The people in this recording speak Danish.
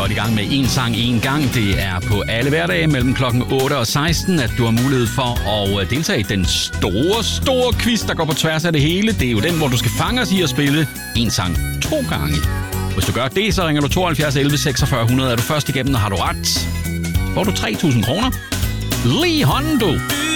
godt i gang med En Sang En Gang. Det er på alle hverdage mellem klokken 8 og 16, at du har mulighed for at deltage i den store quiz, der går på tværs af det hele. Det er jo den, hvor du skal fange os i at spille en sang 2 gange. Hvis du gør det, så ringer du 72 11 46 100. Er du først igennem, og har du ret, får du 3.000 kroner. Lige hånden, du!